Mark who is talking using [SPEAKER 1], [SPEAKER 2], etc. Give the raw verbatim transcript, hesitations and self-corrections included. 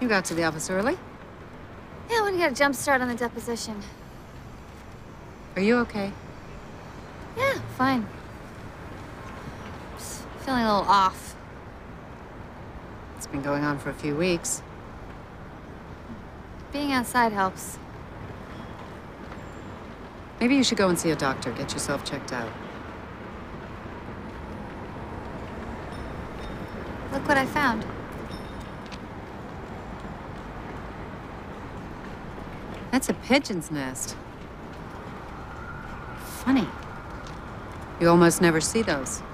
[SPEAKER 1] You got to the office early?
[SPEAKER 2] Yeah, I want to get a jump start on the deposition.
[SPEAKER 1] Are you okay?
[SPEAKER 2] Yeah, fine. Just feeling a little off.
[SPEAKER 1] It's been going on for a few weeks.
[SPEAKER 2] Being outside helps.
[SPEAKER 1] Maybe you should go and see a doctor, get yourself checked out.
[SPEAKER 2] Look what I found.
[SPEAKER 1] That's a pigeon's nest. Funny. You almost never see those.